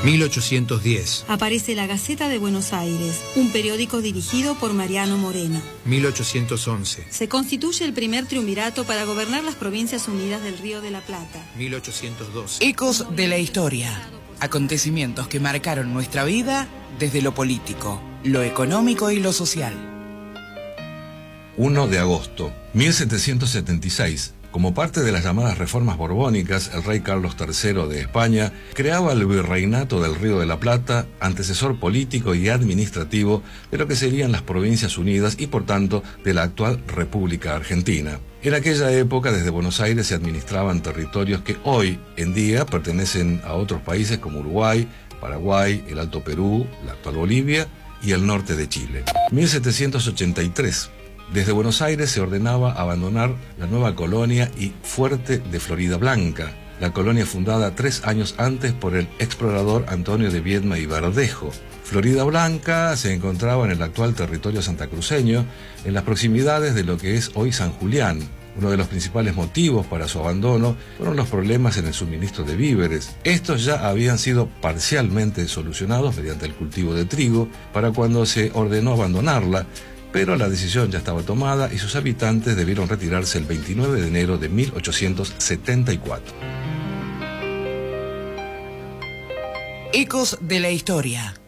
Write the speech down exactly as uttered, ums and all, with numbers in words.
mil ochocientos diez. Aparece La Gaceta de Buenos Aires, un periódico dirigido por Mariano Moreno. mil ochocientos once. Se constituye el primer triunvirato para gobernar las Provincias Unidas del Río de la Plata. mil ochocientos doce. Ecos de la historia. Acontecimientos que marcaron nuestra vida desde lo político, lo económico y lo social. primero de agosto, mil setecientos setenta y seis. Como parte de las llamadas reformas borbónicas, el rey Carlos tercero de España creaba el Virreinato del Río de la Plata, antecesor político y administrativo de lo que serían las Provincias Unidas y, por tanto, de la actual República Argentina. En aquella época, desde Buenos Aires se administraban territorios que hoy en día pertenecen a otros países como Uruguay, Paraguay, el Alto Perú, la actual Bolivia y el norte de Chile. mil setecientos ochenta y tres. Desde Buenos Aires se ordenaba abandonar la nueva colonia y fuerte de Florida Blanca, la colonia fundada tres años antes por el explorador Antonio de Viedma y Verdejo. Florida Blanca se encontraba en el actual territorio santacruceño, en las proximidades de lo que es hoy San Julián. Uno de los principales motivos para su abandono fueron los problemas en el suministro de víveres. Estos ya habían sido parcialmente solucionados mediante el cultivo de trigo para cuando se ordenó abandonarla, pero la decisión ya estaba tomada y sus habitantes debieron retirarse el veintinueve de enero de mil ochocientos setenta y cuatro. Ecos de la historia.